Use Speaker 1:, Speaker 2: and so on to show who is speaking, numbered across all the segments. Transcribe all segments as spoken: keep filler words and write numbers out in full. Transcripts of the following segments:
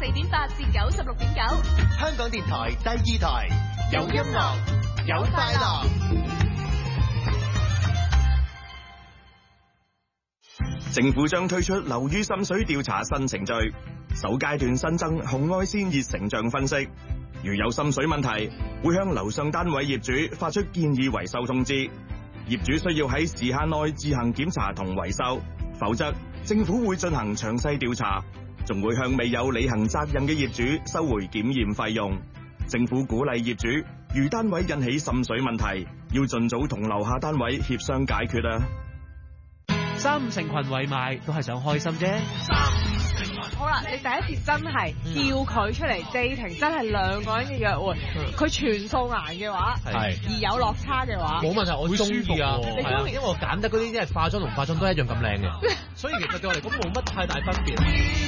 Speaker 1: 點八至九十六點九。
Speaker 2: 香港電台第二台，有音樂，有快樂。
Speaker 3: 政府將推出樓宇滲水調查新程序，首階段新增紅外線熱成像分析。如有滲水問題，會向樓上單位業主發出建議維修通知。業主需要喺時限內自行檢查同維修，否則政府會進行詳細調查，仲會向未有履行責任嘅業主收回檢驗費用。政府鼓勵業主，如單位引起滲水問題，要盡早同樓下單位協商解決啊！
Speaker 4: 三五成群圍埋都係想開心啫。
Speaker 5: 好啦，你第一次真係叫佢出嚟 dating，真係兩個人嘅約會，佢全素顏嘅話，而有落差嘅話，
Speaker 6: 冇問題，我中意啊。
Speaker 5: 你中意，
Speaker 6: 因為我揀得嗰啲即係化妝同化妝都一樣咁靚嘅，所以其實對我嚟講冇乜太大分別。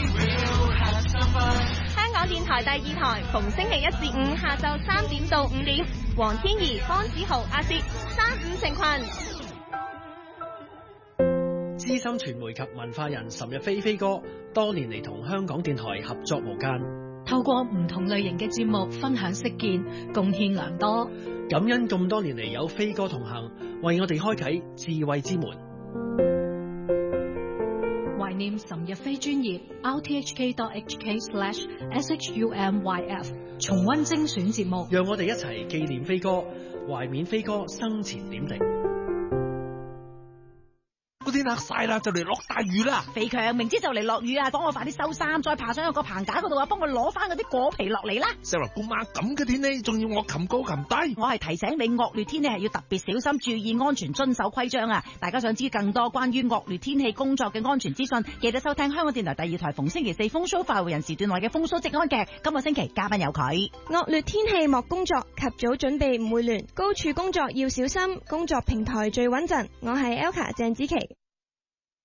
Speaker 1: 香港電台第二台，逢星期一至五下晝三點到五點，黃天怡、方子豪、阿薛，三五成群。
Speaker 7: 資深傳媒及文化人岑日飛飛哥，多年嚟同香港電台合作無間，
Speaker 8: 透過唔同類型嘅節目分享識見，貢獻良多。
Speaker 7: 感恩咁多年嚟有飛哥同行，為我哋開啟智慧之門。
Speaker 8: 懷念岑日飛專頁 r t h k dot h k slash s h u m y f， 重溫精選節目，
Speaker 7: 讓我哋一齊紀念飛哥，懷緬飛哥生前點滴。
Speaker 9: 個天黑晒啦，就嚟落大雨啦！
Speaker 10: 肥強明知就嚟落雨啊，幫我快啲收衫，再爬上去個棚架嗰度啊，幫我攞翻嗰啲果皮落嚟啦
Speaker 9: ！Sarah 姑媽，咁嘅天氣仲要我擒高擒低？
Speaker 10: 我係提醒你惡劣天氣係要特別小心，注意安全，遵守規章啊！大家想知更多關於惡劣天氣工作嘅安全資訊，記得收聽香港電台第二台逢星期四風騷快活人時段內嘅風騷職安劇。今個星期嘉賓有佢。
Speaker 11: 惡劣天氣莫工作，及早準備唔會亂，高處工作要小心，工作平台最穩陣。我係 Elka 鄭子琪。